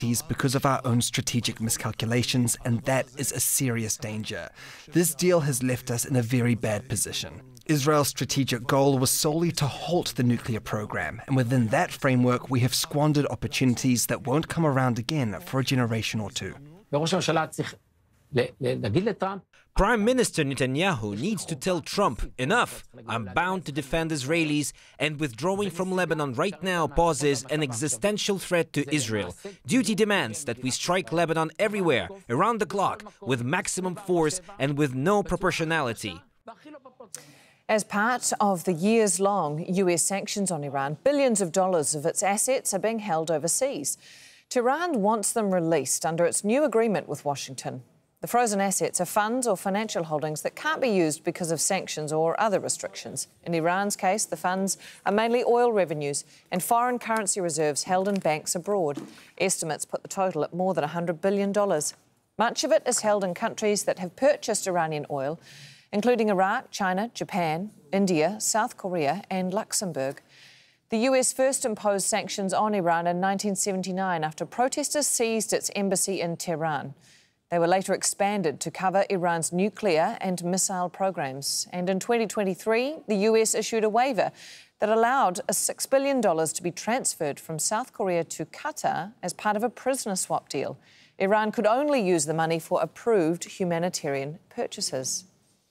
because of our own strategic miscalculations, and that is a serious danger. This deal has left us in a very bad position. Israel's strategic goal was solely to halt the nuclear program, and within that framework we have squandered opportunities that won't come around again for a generation or two. Prime Minister Netanyahu needs to tell Trump, enough, I'm bound to defend Israelis, and withdrawing from Lebanon right now poses an existential threat to Israel. Duty demands that we strike Lebanon everywhere, around the clock, with maximum force and with no proportionality. As part of the years-long US sanctions on Iran, billions of dollars of its assets are being held overseas. Tehran wants them released under its new agreement with Washington. The frozen assets are funds or financial holdings that can't be used because of sanctions or other restrictions. In Iran's case, the funds are mainly oil revenues and foreign currency reserves held in banks abroad. Estimates put the total at more than $100 billion. Much of it is held in countries that have purchased Iranian oil, including Iraq, China, Japan, India, South Korea and Luxembourg. The US first imposed sanctions on Iran in 1979 after protesters seized its embassy in Tehran. They were later expanded to cover Iran's nuclear and missile programs. And in 2023, the US issued a waiver that allowed $6 billion to be transferred from South Korea to Qatar as part of a prisoner swap deal. Iran could only use the money for approved humanitarian purchases.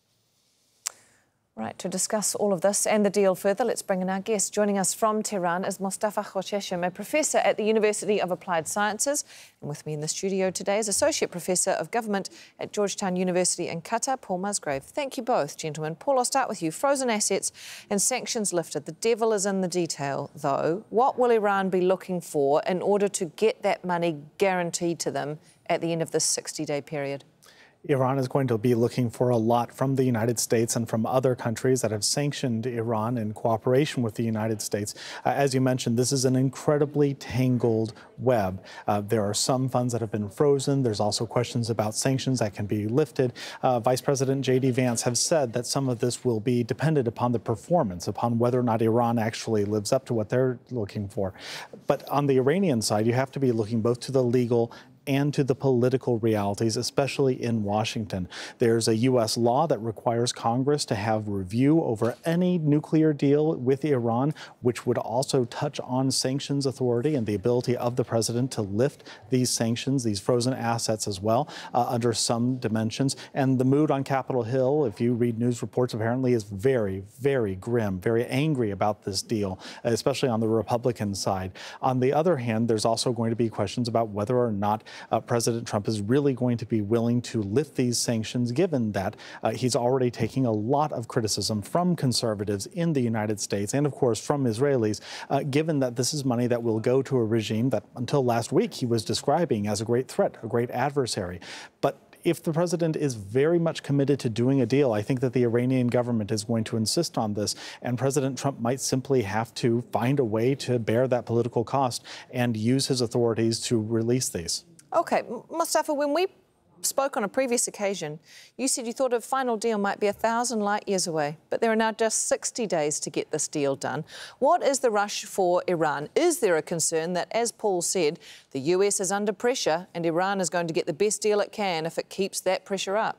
Right, to discuss all of this and the deal further, let's bring in our guest. Joining us from Tehran is Mostafa Khosheshem, a professor at the University of Applied Sciences. And with me in the studio today is Associate Professor of Government at Georgetown University in Qatar, Paul Musgrave. Thank you both, gentlemen. Paul, I'll start with you. Frozen assets and sanctions lifted. The devil is in the detail, though. What will Iran be looking for in order to get that money guaranteed to them at the end of this 60-day period? Iran is going to be looking for a lot from the United States and from other countries that have sanctioned Iran in cooperation with the United States. As you mentioned, this is an incredibly tangled web. There are some funds that have been frozen. There's also questions about sanctions that can be lifted. Vice President J.D. Vance have said that some of this will be dependent upon the performance, upon whether or not Iran actually lives up to what they're looking for. But on the Iranian side, you have to be looking both to the legal and to the political realities, especially in Washington. There's a U.S. law that requires Congress to have review over any nuclear deal with Iran, which would also touch on sanctions authority and the ability of the president to lift these sanctions, these frozen assets as well, under some dimensions. And the mood on Capitol Hill, if you read news reports, apparently is very, very grim, very angry about this deal, especially on the Republican side. On the other hand, there's also going to be questions about whether or not President Trump is really going to be willing to lift these sanctions, given that he's already taking a lot of criticism from conservatives in the United States and, of course, from Israelis, given that this is money that will go to a regime that until last week he was describing as a great threat, a great adversary. But if the president is very much committed to doing a deal, I think that the Iranian government is going to insist on this, and President Trump might simply have to find a way to bear that political cost and use his authorities to release these. OK, Mostafa, when we spoke on a previous occasion, you said you thought a final deal might be 1,000 light years away, but there are now just 60 days to get this deal done. What is the rush for Iran? Is there a concern that, as Paul said, the US is under pressure and Iran is going to get the best deal it can if it keeps that pressure up?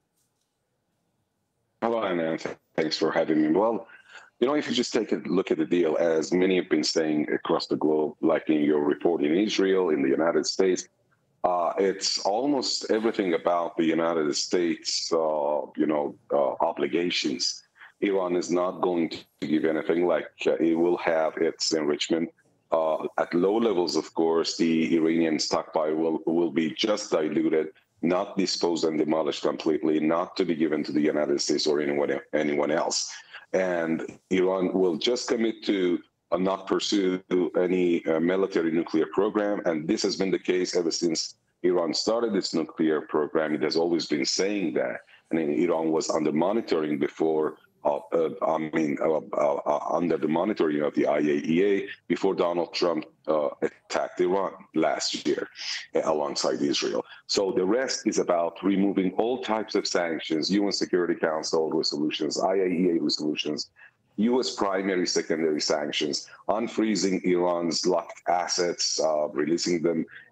Hello, Anna. Thanks for having me. Well, you know, if you just take a look at the deal, as many have been saying across the globe, like in your report in Israel, in the United States, it's almost everything about the United States, obligations. Iran is not going to give anything. Like it will have its enrichment. At low levels, of course, the Iranian stockpile will be just diluted, not disposed and demolished completely, not to be given to the United States or anyone else. And Iran will just commit to not pursue any military nuclear program. And this has been the case ever since Iran started its nuclear program. It has always been saying that. And Iran was under monitoring before, under the monitoring of the IAEA before Donald Trump attacked Iran last year alongside Israel. So the rest is about removing all types of sanctions, UN Security Council resolutions, IAEA resolutions, U.S. primary, secondary sanctions, unfreezing Iran's locked assets, releasing them